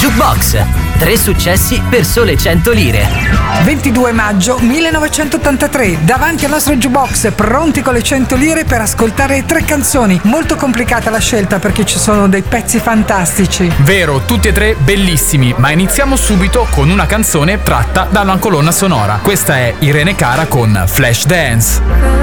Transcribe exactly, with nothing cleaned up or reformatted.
Jukebox, tre successi per sole cento lire. ventidue maggio millenovecentottantatré, davanti al nostro jukebox, pronti con le cento lire per ascoltare tre canzoni. Molto complicata la scelta perché ci sono dei pezzi fantastici. Vero, tutti e tre bellissimi, ma iniziamo subito con una canzone tratta da una colonna sonora. Questa è Irene Cara con Flashdance.